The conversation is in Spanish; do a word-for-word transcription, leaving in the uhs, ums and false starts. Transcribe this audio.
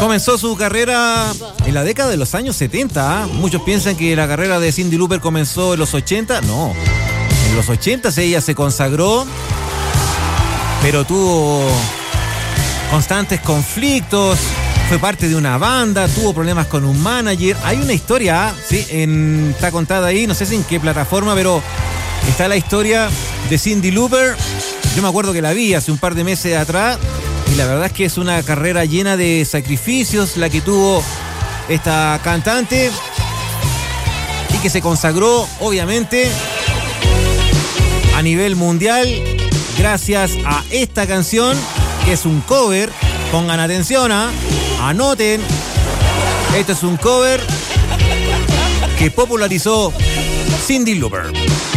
Comenzó su carrera en la década de los años setenta. ¿eh? Muchos piensan que la carrera de Cyndi Lauper comenzó en los ochenta. No, en los ochenta ella se consagró, pero tuvo constantes conflictos. Fue parte de una banda, tuvo problemas con un manager. Hay una historia, ¿sí? En, está contada ahí, no sé si en qué plataforma, pero está la historia de Cyndi Lauper. Yo me acuerdo que la vi hace un par de meses atrás y la verdad es que es una carrera llena de sacrificios la que tuvo esta cantante y que se consagró, obviamente, a nivel mundial gracias a esta canción, que es un cover. Pongan atención, ¿ah? Anoten. Este es un cover que popularizó Cyndi Lauper.